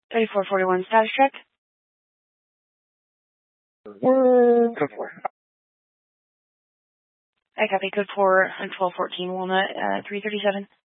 3441 status check. Code 4. I copy. Code 4 on 1214 Walnut, 337.